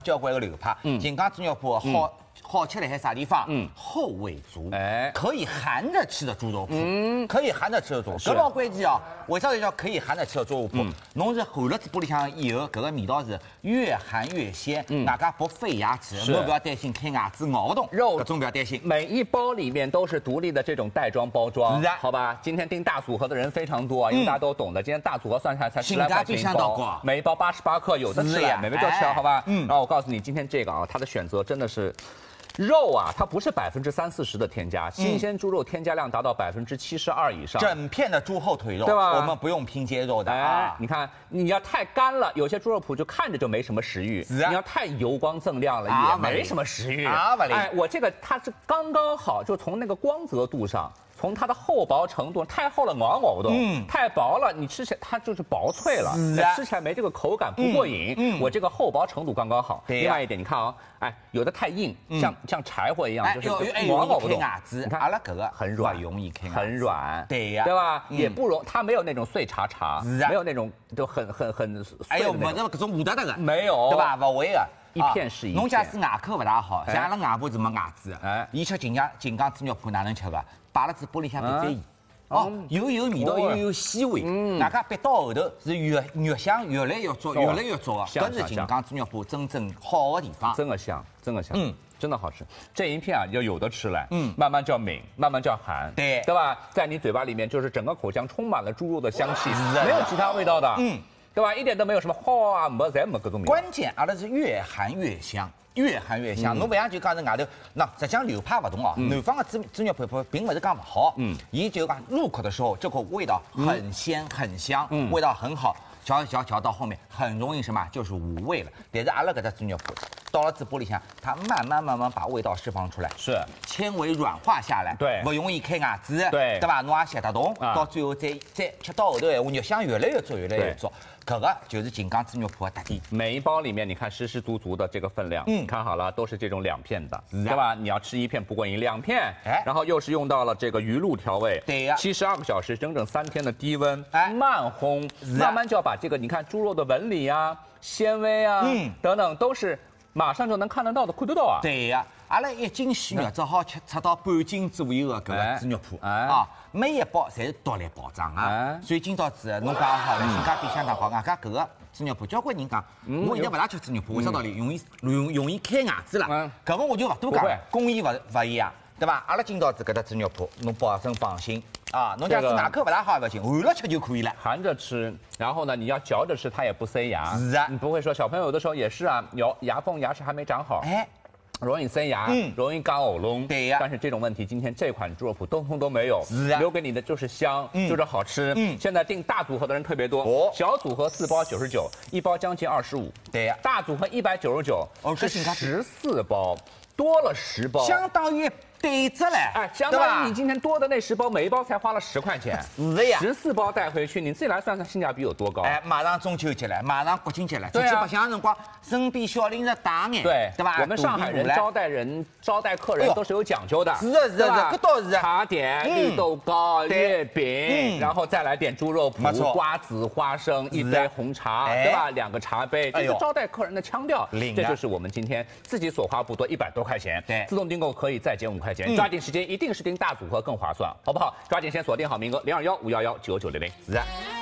交关个流派，金刚猪肉脯好吃的还啥地方？厚味足，可以含着吃的猪肉脯，可以含着吃的猪肉。搿老关键啊！为啥叫可以含着吃的猪肉脯？侬是含了嘴巴里向以后，搿个味道是越含越鲜，外加不费牙齿，侬不要担心开牙齿咬不动， 肉搿种不要担心。 每一包里面都是独立的这种袋装包装，好吧？今天订大组合的人非常多，因为大家都懂的。今天大组合算下来才10来块钱一包，每一包88克，有的吃了，美味就吃了，好吧？然后我告诉你，今天这个啊，它的选择真的是。肉啊，它不是30%-40%的添加，新鲜猪肉添加量达到72%以上， 整片的猪后腿肉， 对吧？ 我们不用拼接肉的啊。 你看，你要太干了，有些猪肉脯就看着就没什么食欲；你要太油光锃亮了，也没什么食欲。我这个它是刚刚好，就从那个光泽度上。从它的厚薄程度，太厚了咬不动，太薄了你吃起来它就是薄脆了，吃起来没这个口感不过瘾。我这个厚薄程度刚刚好。另外一点，你看啊，有的太硬，像柴火一样，就是咬不动。 你看，阿拉搿个很软， 容易开， 很软， 对呀， 对吧？也不容，它没有那种碎碴碴，没有那种就很碎的那种， 搿种糊哒哒的， 没有， 对吧？勿会的。 一片是一片。 侬假使牙口勿大好，像阿拉外婆是没牙齿，伊吃金刚猪肉脯哪能吃个？摆辣嘴巴里向闭闭盐，又有味道又有鲜味，大家憋到后头是越香越来越足，越来越足啊！搿是金刚猪肉脯真正好的地方， 真的香，真的香，真的好吃。这一片啊，要有的吃了，慢慢叫抿，慢慢叫含，对吧？在你嘴巴里面，就是整个口腔充满了猪肉的香气，没有其他味道的，对吧？一点都没有什么好啊，没各种味道。 关键阿拉是越含越香。越含越香，侬不像就讲是外头，那实际上流派不同啊。南方的猪肉脯并不是讲不好，伊就讲入口的时候，这口味道很鲜很香，味道很好，嚼到后面很容易什么就是无味了。但是阿拉搿只猪肉脯到了嘴巴里向，它慢慢把味道释放出来， 是纤维软化下来， 对， 不容易开牙齿， 对吧？侬也吸得动，到最后再吃到后头闲话，肉香越来越足，越来越足。搿个就是金刚猪肉脯的特点。 每一包里面你看实足的这个分量，看好了都是这种2片的，对吧？你要吃1片不过瘾，2片，然后又是用到了这个鱼露调味，对呀，72个小时，整整3天的低温，慢烘，慢慢就要把这个你看猪肉的纹理啊、纤维啊，等等都是马上就能看得到的，看得到啊。 对呀。阿拉1斤鲜肉只好吃到半斤左右的搿个猪肉脯啊，每一包侪是独立包装啊。所以今朝子侬讲好了，性价比相当好。外加搿个猪肉脯，交关人讲，我现在勿大吃猪肉脯，为啥道理？容易开牙齿了。搿个我就勿多讲，工艺勿一样，对吧？阿拉今朝子搿只猪肉脯，侬保证放心啊。侬假使牙口勿大好也勿行，含了吃就可以了。 含着吃，然后呢，你要嚼着吃，它也不塞牙。 是啊， 你不会说小朋友有的时候也是啊，牙缝牙齿还没长好。容易塞牙，容易干喉咙，对呀。但是这种问题，今天这款猪肉脯通通都没有，留给你的就是香，就是好吃。现在订大组合的人特别多，小组合4包99，一包将近25，对呀。大组合199，这是14包，多了10包， 相当于对折嘞， 相当于你今天多的那10包，每一包才花了10块钱， 是的呀。 14包带回去，你自己来算算性价比有多高。 马上中秋节了，马上国庆节了，出去白相的辰光，身边小零食大眼，对吧？ 我们上海人招待客人都是有讲究的， 是，这倒是。 茶点、绿豆糕、月饼，然后再来点猪肉脯、瓜子、花生，一杯红茶，对吧？2个茶杯，这是招待客人的腔调。这就是我们今天自己所花不多100多块钱，对，自动订购可以再减5块钱，抓紧时间，一定是订大组合更划算，好不好？抓紧先锁定好名额，021-511-9900。